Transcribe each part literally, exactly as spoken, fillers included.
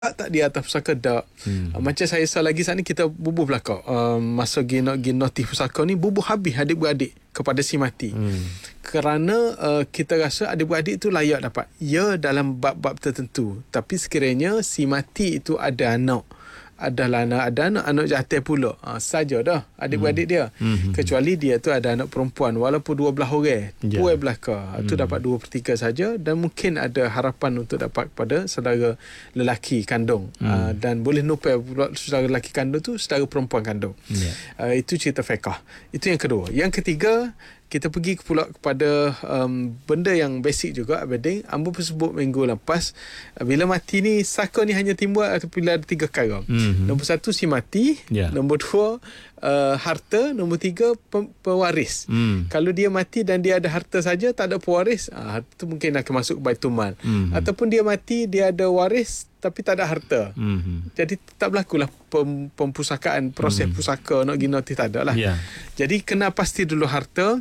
tak di atas pusaka dak. Hmm. Uh, macam saya sal lagi saat ni kita bubuh belakang. Uh, masa gino ginoti pusaka ni bubuh habis adik-beradik kepada si mati. Hmm. Kerana uh, kita rasa adik-beradik itu layak dapat. Ya dalam bab-bab tertentu. Tapi sekiranya si mati itu ada anak, ada anak, ada anak, anak jantan pula. Ha, saja dah adik-beradik dia. Mm-hmm. Kecuali dia tu ada anak perempuan. Walaupun dua belah orang. Yeah. Puai belaka. Itu mm. dapat dua per tiga saja. Dan mungkin ada harapan untuk dapat kepada saudara lelaki kandung. Mm. Uh, dan boleh nupai saudara lelaki kandung tu saudara perempuan kandung. Yeah. Uh, itu cerita fiqh. Itu yang kedua. Yang ketiga, kita pergi pula kepada um, benda yang basic juga, Abidin. Ambo pun sebut minggu lepas, uh, bila mati ni, saka ni hanya timbul apabila ada tiga perkara. Mm-hmm. Nombor satu, si mati. Yeah. Nombor dua, uh, harta. Nombor tiga, pe- pewaris. Mm. Kalau dia mati dan dia ada harta saja, tak ada pewaris, uh, itu mungkin akan masuk baitul mal. Mm-hmm. Ataupun dia mati, dia ada waris, tapi tak ada harta. Mm-hmm. Jadi tak berlakulah pem- pempusakaan, proses mm-hmm. pusaka nak ginoti tak ada lah. Yeah. Jadi kena pasti dulu harta.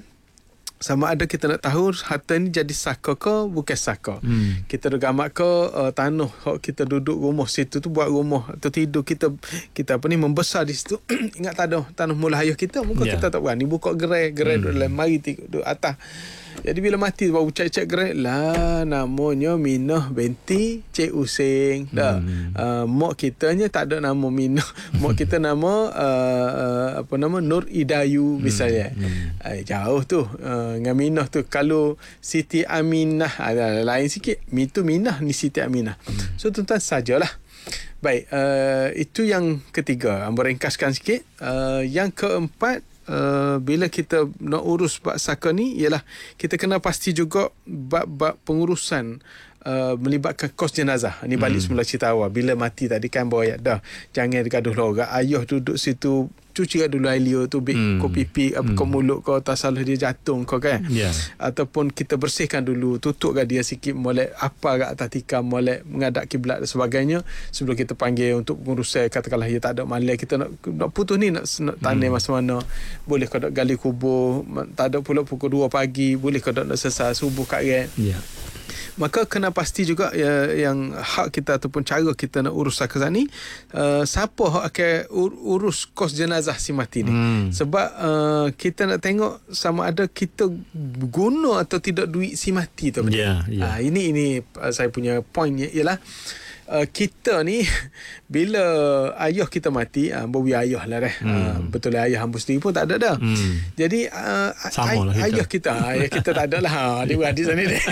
Sama ada kita nak tahu harta ni jadi saka ke bukan saka. Hmm. Kita dah gamak ke uh, tanah kita duduk rumah situ tu buat rumah atau tidur kita kita apa ni membesar di situ. Ingat tak ada tanah mula ayah kita, muka yeah. kita tak berani buka gerai, gerai hmm. duduk dalam mari duduk atas. Jadi bila mati baru cek-cek gerai lah, namanya Minah binti Cik Using dah. Hmm. Uh, mak kitanya tak ada nama Minah. Mak kita nama uh, uh, apa nama Nur Idayu misalnya. Hmm. Uh, jauh tu. Uh, dengan Minah tu. Kalau Siti Aminah ada lain sikit. Mi tu Minah, ni Siti Aminah. Hmm. So tuan-tuan sajalah. Baik, uh, itu yang ketiga. Ambo ringkaskan sikit. Uh, yang keempat, Uh, bila kita nak urus bab saka ni ialah kita kena pasti juga bab-bab pengurusan uh, melibatkan kos jenazah. Ni balik hmm. semula cerita awal. Bila mati tadi kan bawa ayat dah. Jangan gaduh lorak. Ayah duduk situ cuci dulu air liur tu, hmm. kau pipi apa hmm. kau mulut kau tak salah dia jatuh kau kan. Yeah. Ataupun kita bersihkan dulu, tutup kat dia sikit, molek apa kat atas tikam, molek menghadap kiblat dan sebagainya sebelum kita panggil untuk pengurusan. Katakanlah dia tak ada malai, kita nak nak putus ni nak, nak tanya hmm. masa mana, boleh kau nak gali kubur, tak ada pula pukul dua pagi, boleh kau nak selesai subuh kat kan. Yeah. Maka kena pasti juga ya, yang hak kita ataupun cara kita nak urus saka ni, uh, siapa hak akan ur- urus kos jenazah si mati ni. Hmm. Sebab uh, kita nak tengok sama ada kita guna atau tidak duit si mati tu. Yeah, yeah. Uh, ini ini uh, saya punya point ialah Uh, kita ni bila ayah kita mati, uh, bawa ayah lah dah. Hmm. Uh, betul lah ayah hamba sendiri pun tak ada dah. Hmm. Jadi uh, ay- lah ayah kita, ayah kita tak ada lah. Dia beradik sana ni.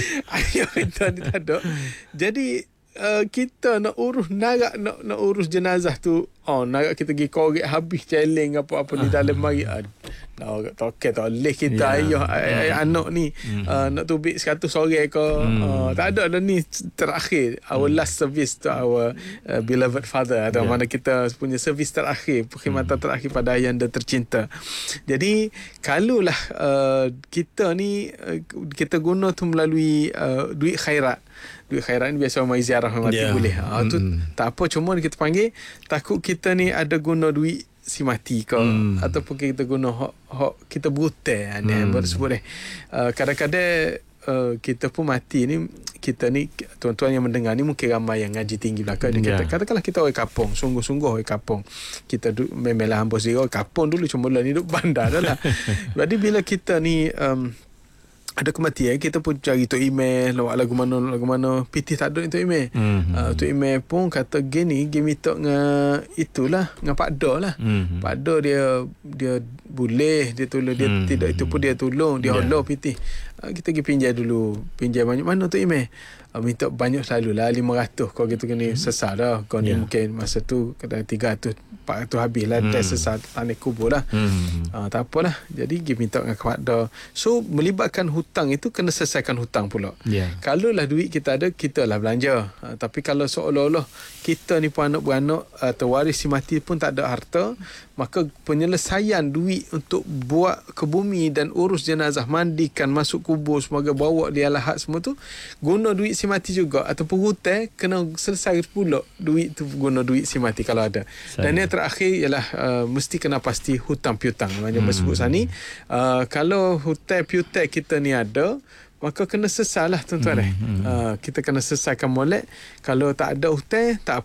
Ayah kita ni tak ada. Jadi uh, kita nak urus narak nak nak urus jenazah tu. Oh, narak kita pergi korek habis celeng apa-apa di dalam mari. Uh, nak toket tak boleh kita yeah. ayah, ayah, ayah anak ni mm. uh, nak tubik seratus sore ke mm. uh, tak ada dah ni terakhir our mm. last service to our uh, beloved father atau yeah. mana kita punya servis terakhir, perkhidmatan mm. terakhir pada ayah anda tercinta. Jadi kalaulah uh, kita ni uh, kita guna tu melalui uh, duit khairat. Duit khairat ni biasa mai ziarah mati yeah. boleh. Ah uh, tu mm. tak apa, cuma kita panggil takut kita ni ada guna duit si mati ke hmm. ataupun kita guna hak hak kita berhutang ni hmm. baru sebut eh uh, kadang-kadang uh, kita pun mati ni, kita ni tuan-tuan yang mendengar ni mungkin ramai yang ngaji tinggi belakang yeah. kita katakanlah kita orang kampung, sungguh-sungguh orang kampung, kita du- memelah hamba sendiri orang kampung dulu, cuma lah ni duduk bandar dah lah. Jadi bila kita ni um, ada kematian, kita pun cari Tok email, lawak lagu mana, lagu mana. Piti tak ada Tok email. Mm-hmm. Uh, Tok email pun kata gini, gini minta dengan itulah, dengan Pak Do lah. Mm-hmm. Pak Do dia dia boleh, dia tolong, dia mm-hmm. tidak itu pun dia tolong, dia yeah. Allah Piti. Uh, kita pergi pinjam dulu, pinjam banyak mana Tok email. Uh, minta banyak selalu lah, lima ratus kau gitu kan ni sesar dah. Kau ni yeah. mungkin masa tu kadang tiga ratus, empat ratus habis lah, mm. test sesar tanah kubur lah. Mm. Uh, tak apalah. Jadi dia minta dengan Pak Do. So melibatkan hutang itu kena selesaikan hutang pula. Yeah. Kalau lah duit kita ada, kita lah belanja. Ha, tapi kalau seolah-olah kita ni pun anak beranak atau waris si mati pun tak ada harta, maka penyelesaian duit untuk buat ke bumi dan urus jenazah, mandikan, masuk kubur, semoga bawa dia lahat semua tu, guna duit si mati juga. Ataupun hutang, kena selesai pula duit tu, guna duit si mati kalau ada. Saya. Dan yang terakhir ialah uh, mesti kena pasti hutang piutang. Macam hmm. bersebut sana ni, uh, kalau hutang piutang kita ni ada, maka kena selesai lah tuan-tuan. Hmm, hmm. Uh, kita kena selesaikan molek. Kalau tak ada hutang, tak